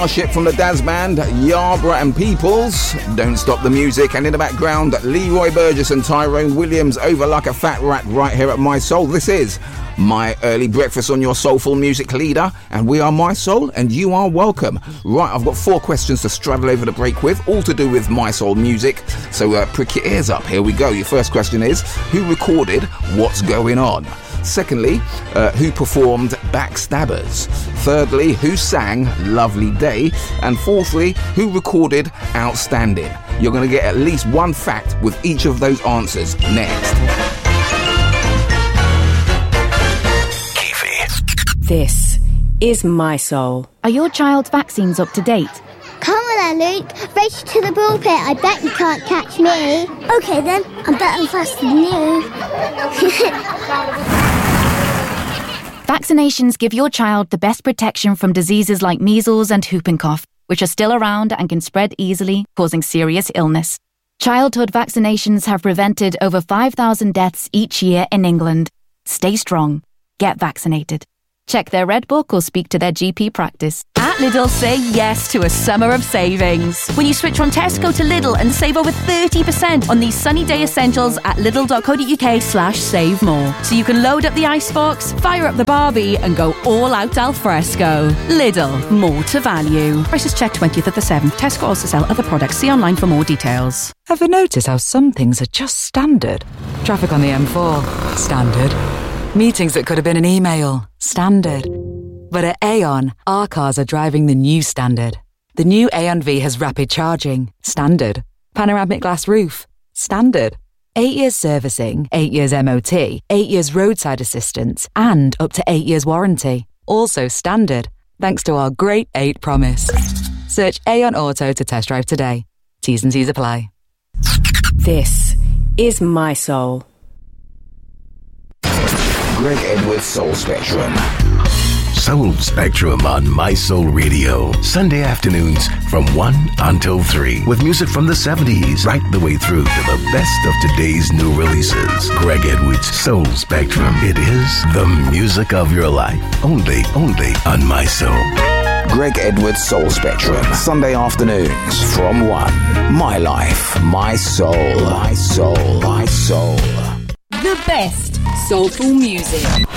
Ship from the Daz Band, Yarborough and Peoples, Don't Stop the Music, and in the background, Leroy Burgess and Tyrone Williams, Over Like a Fat Rat, right here at My Soul. This is My Early Breakfast on your soulful music leader, and we are My Soul, and you are welcome. Right, I've got 4 questions to straddle over the break with, all to do with My Soul music, so prick your ears up. Here we go. Your first question is, who recorded What's Going On? Secondly, who performed Backstabbers? Thirdly, who sang Lovely Day? And fourthly, who recorded Outstanding? You're going to get at least one fact with each of those answers next. Keefy. This is My Soul. Are your child's vaccines up to date? Come on then, Luke. Race to the pulpit. I bet you can't catch me. OK then, I'm better and faster than you. Vaccinations give your child the best protection from diseases like measles and whooping cough, which are still around and can spread easily, causing serious illness. Childhood vaccinations have prevented over 5,000 deaths each year in England. Stay strong. Get vaccinated. Check their Red Book or speak to their GP practice. At Lidl, say yes to a summer of savings. When you switch from Tesco to Lidl and save over 30% on these sunny day essentials at lidl.co.uk/save more. So you can load up the icebox, fire up the Barbie and go all out al fresco. Lidl, more to value. Prices checked 20th of the 7th. Tesco also sell other products. See online for more details. Ever notice how some things are just standard? Traffic on the M4, standard. Meetings that could have been an email, standard. But at Aon, our cars are driving the new standard. The new Aon V has rapid charging, standard. Panoramic glass roof, standard. 8 years servicing, 8 years MOT, 8 years roadside assistance, and up to 8 years warranty. Also standard, thanks to our great 8 promise. Search Aon Auto to test drive today. T's and C's apply. This is My Soul. Greg Edwards Soul Spectrum. Soul Spectrum on My Soul Radio. Sunday afternoons from 1 until 3. With music from the 70s right the way through to the best of today's new releases. Greg Edwards Soul Spectrum. It is the music of your life. Only on My Soul. Greg Edwards Soul Spectrum. Sunday afternoons from 1. My life, my soul, my soul, my soul. The best soulful music.